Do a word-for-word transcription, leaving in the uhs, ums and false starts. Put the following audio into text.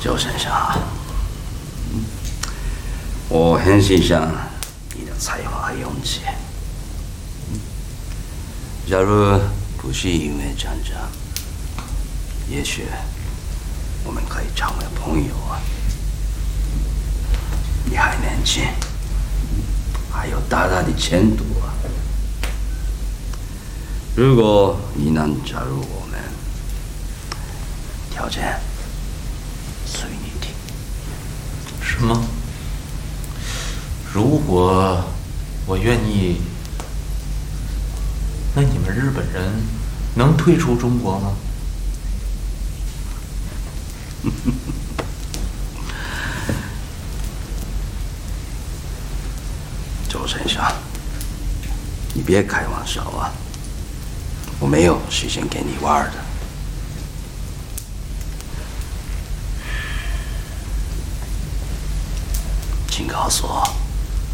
周先生，我很欣赏你的才华和勇气。假如不是因为战争，也许我们可以成为朋友啊。你还年轻，还有大大的前途啊。如果你能加入我们，条件随你定。 什么？如果我愿意，那你们日本人能退出中国吗？ 周先生，你别开玩笑啊！我没有时间给你玩的。请告诉我。